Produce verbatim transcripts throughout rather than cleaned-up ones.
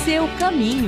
Seu caminho.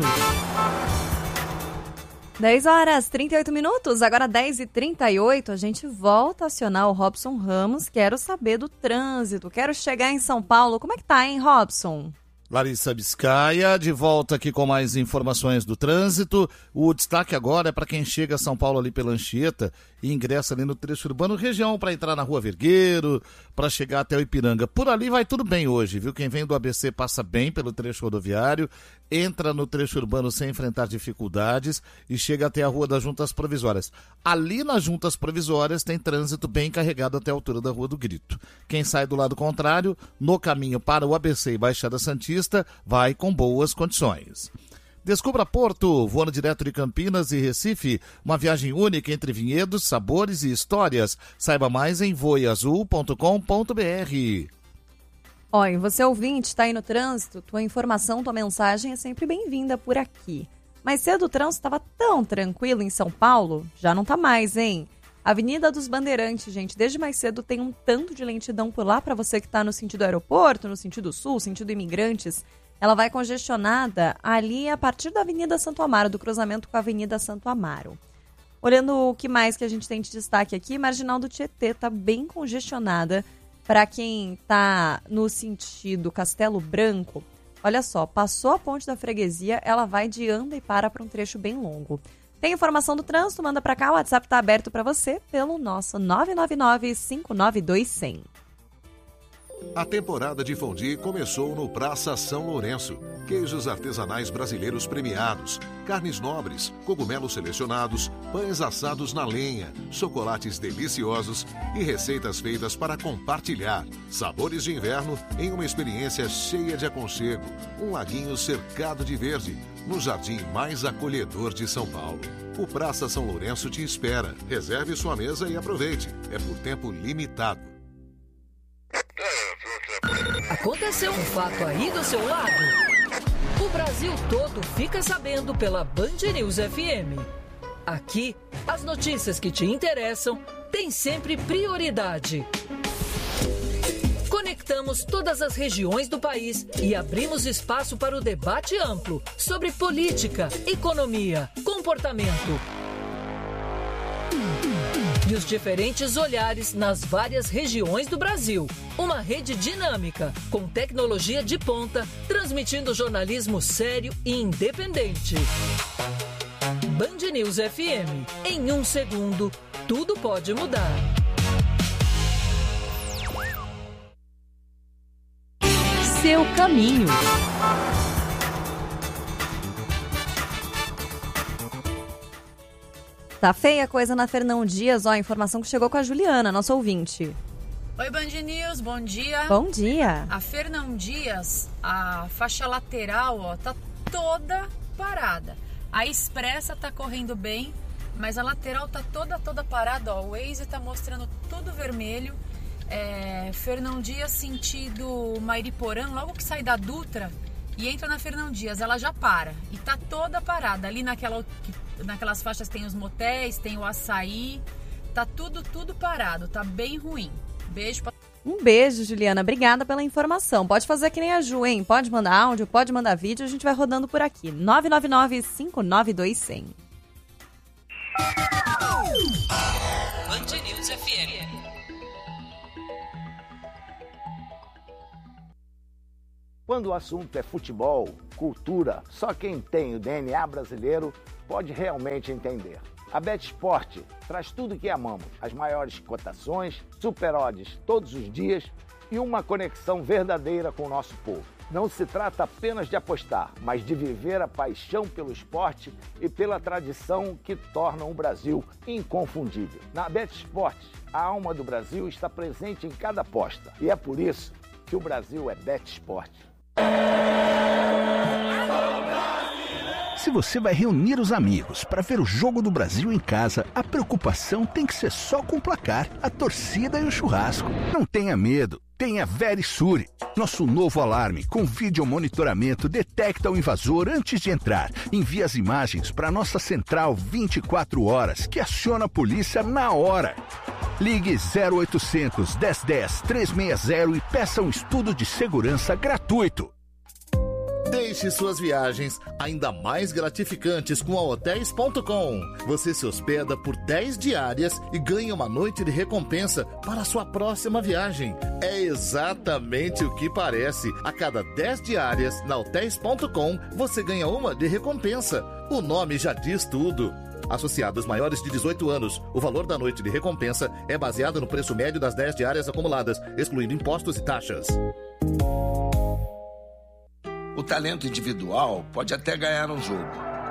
dez horas e trinta e oito minutos, agora dez e trinta e oito, a gente volta a acionar o Robson Ramos. Quero saber do trânsito, quero chegar em São Paulo. Como é que tá, hein, Robson? Larissa Biscaia, de volta aqui com mais informações do trânsito. O destaque agora é para quem chega a São Paulo ali pela Anchieta e ingressa ali no trecho urbano, região para entrar na Rua Vergueiro, para chegar até o Ipiranga. Por ali vai tudo bem hoje, viu? Quem vem do A B C passa bem pelo trecho rodoviário, entra no trecho urbano sem enfrentar dificuldades e chega até a Rua das Juntas Provisórias. Ali nas Juntas Provisórias tem trânsito bem carregado até a altura da Rua do Grito. Quem sai do lado contrário, no caminho para o A B C e Baixada Santista, vai com boas condições. Descubra Porto, voando direto de Campinas e Recife, uma viagem única entre vinhedos, sabores e histórias. Saiba mais em voe azul ponto com ponto b r. Oi, você ouvinte, está aí no trânsito, tua informação, tua mensagem é sempre bem-vinda por aqui. Mais cedo o trânsito estava tão tranquilo em São Paulo, já não tá mais, hein? Avenida dos Bandeirantes, gente, desde mais cedo tem um tanto de lentidão por lá para você que está no sentido aeroporto, no sentido sul, sentido imigrantes. Ela vai congestionada ali a partir da Avenida Santo Amaro, do cruzamento com a Avenida Santo Amaro. Olhando o que mais que a gente tem de destaque aqui, Marginal do Tietê está bem congestionada. Para quem está no sentido Castelo Branco, olha só, passou a ponte da Freguesia, ela vai de anda e para para um trecho bem longo. Tem informação do trânsito? Manda para cá, o WhatsApp está aberto para você pelo nosso nove nove nove, cinco nove dois, zero zero. A temporada de fondue começou no Praça São Lourenço. Queijos artesanais brasileiros premiados, carnes nobres, cogumelos selecionados, pães assados na lenha, chocolates deliciosos e receitas feitas para compartilhar. Sabores de inverno em uma experiência cheia de aconchego. Um laguinho cercado de verde, no jardim mais acolhedor de São Paulo. O Praça São Lourenço te espera. Reserve sua mesa e aproveite. É por tempo limitado. Aconteceu um fato aí do seu lado? O Brasil todo fica sabendo pela Band News F M. Aqui, as notícias que te interessam têm sempre prioridade. Conectamos todas as regiões do país e abrimos espaço para o debate amplo sobre política, economia, comportamento e os diferentes olhares nas várias regiões do Brasil. Uma rede dinâmica, com tecnologia de ponta, transmitindo jornalismo sério e independente. Band News F M. Em um segundo, tudo pode mudar. Seu caminho. Tá feia a coisa na Fernão Dias, ó, a informação que chegou com a Juliana, nossa ouvinte. Oi, Band News, bom dia. Bom dia. A Fernão Dias, a faixa lateral, ó, tá toda parada. A expressa tá correndo bem, mas a lateral tá toda, toda parada, ó. O Waze tá mostrando tudo vermelho. É, Fernão Dias sentido Mairiporã, logo que sai da Dutra e entra na Fernão Dias, ela já para. E tá toda parada. Ali naquela, naquelas faixas tem os motéis, tem o açaí. Tá tudo, tudo parado. Tá bem ruim. Beijo pra... Um beijo, Juliana. Obrigada pela informação. Pode fazer que nem a Ju, hein? Pode mandar áudio, pode mandar vídeo. A gente vai rodando por aqui. nove nove nove, cinco nove dois, zero zero. Band News F M. Quando o assunto é futebol, cultura, só quem tem o D N A brasileiro pode realmente entender. A BetSport traz tudo o que amamos, as maiores cotações, super odds todos os dias e uma conexão verdadeira com o nosso povo. Não se trata apenas de apostar, mas de viver a paixão pelo esporte e pela tradição que tornam o Brasil inconfundível. Na BetSport, a alma do Brasil está presente em cada aposta e é por isso que o Brasil é BetSport. Se você vai reunir os amigos para ver o Jogo do Brasil em casa, a preocupação tem que ser só com o placar, a torcida e o churrasco. Não tenha medo, tenha Verisure. Nosso novo alarme com vídeo monitoramento detecta o invasor antes de entrar. Envia as imagens para nossa central vinte e quatro horas, que aciona a polícia na hora. Ligue zero oitocentos, dez dez, trezentos e sessenta e peça um estudo de segurança gratuito. D Deixe suas viagens ainda mais gratificantes com a hotéis ponto com. Você se hospeda por dez diárias e ganha uma noite de recompensa para a sua próxima viagem. É exatamente o que parece. A cada dez diárias na hotéis ponto com, você ganha uma de recompensa. O nome já diz tudo. Associados maiores de dezoito anos, o valor da noite de recompensa é baseado no preço médio das dez diárias acumuladas, excluindo impostos e taxas. O talento individual pode até ganhar um jogo.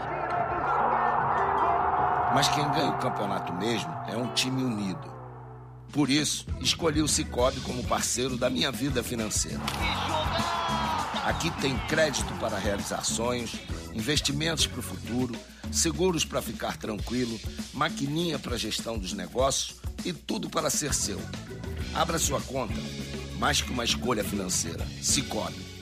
Mas quem ganha o campeonato mesmo é um time unido. Por isso, escolhi o Sicoob como parceiro da minha vida financeira. Aqui tem crédito para realizar sonhos, investimentos para o futuro, seguros para ficar tranquilo, maquininha para gestão dos negócios e tudo para ser seu. Abra sua conta, mais que uma escolha financeira. Sicoob.